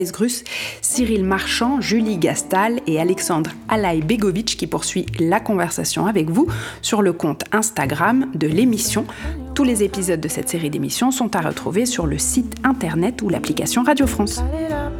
Grus, Cyril Marchand, Julie Gastal et Alexandre Alaï-Begovic qui poursuit la conversation avec vous sur le compte Instagram de l'émission. Tous les épisodes de cette série d'émissions sont à retrouver sur le site internet ou l'application Radio France.